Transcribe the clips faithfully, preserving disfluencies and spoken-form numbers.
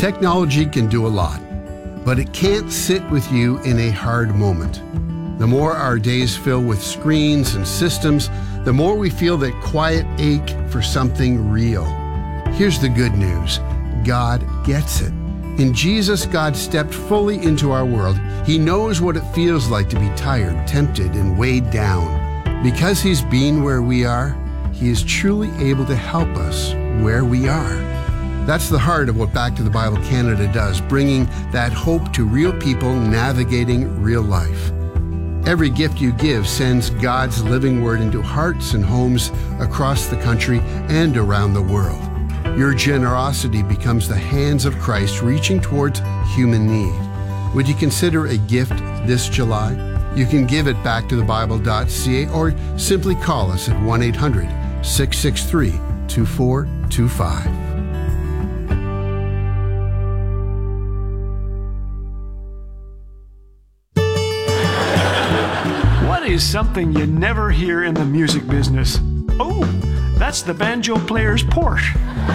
Technology can do a lot, but it can't sit with you in a hard moment. The more our days fill with screens and systems, the more we feel that quiet ache for something real. Here's the good news. God gets it. In Jesus, God stepped fully into our world. He knows what it feels like to be tired, tempted, and weighed down. Because He's been where we are, He is truly able to help us where we are. That's the heart of what Back to the Bible Canada does, bringing that hope to real people navigating real life. Every gift you give sends God's living word into hearts and homes across the country and around the world. Your generosity becomes the hands of Christ reaching towards human need. Would you consider a gift this July? You can give at back to the bible dot c a or simply call us at one eight hundred, six six three, two four two five. What is something you never hear in the music business? Oh, that's the banjo player's Porsche.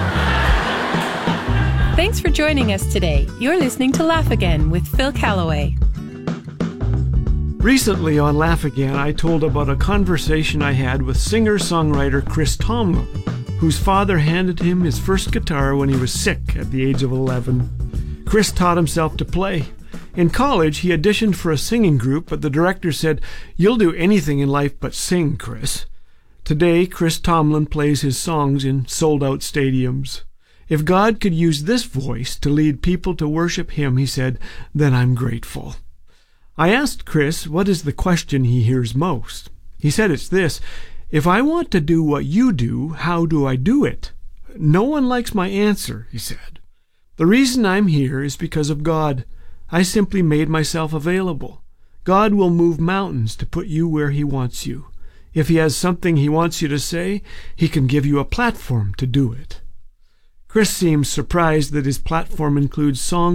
Thanks for joining us today. You're listening to Laugh Again with Phil Callaway. Recently on Laugh Again, I told about a conversation I had with singer-songwriter Chris Tomlin, whose father handed him his first guitar when he was sick at the age of eleven. Chris taught himself to play. In college, he auditioned for a singing group, but the director said, "You'll do anything in life but sing, Chris." Today, Chris Tomlin plays his songs in sold-out stadiums. If God could use this voice to lead people to worship Him, he said, then I'm grateful. I asked Chris what is the question he hears most. He said it's this: if I want to do what you do, how do I do it? No one likes my answer, he said. The reason I'm here is because of God. I simply made myself available. God will move mountains to put you where He wants you. If He has something He wants you to say, He can give you a platform to do it. Chris seems surprised that his platform includes songs